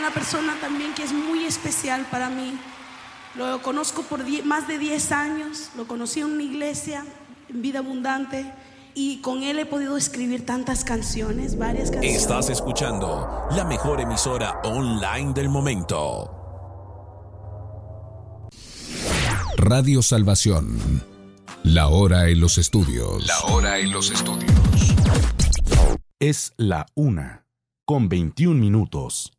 una persona también que es muy especial para mí. Lo conozco por más de 10 años, lo conocí en una iglesia, en Vida Abundante, y con él he podido escribir tantas canciones, varias canciones. Estás escuchando la mejor emisora online del momento. Radio Salvación. La hora en los estudios. La hora en los estudios. Es la 1:21 minutos.